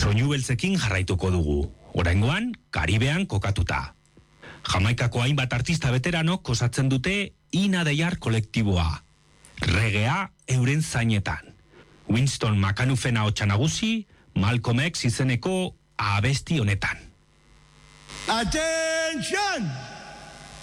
Soinu beltzekin jarraituko dugu, oraingoan Karibean kokatuta. Jamaikako hainbat artista veteranok osatzen dute Ina de Yard kolektiboa. Regea euren zainetan. Winston McAnuffen ahotsa nagusi, Malcolm X izeneko abesti honetan. Attention!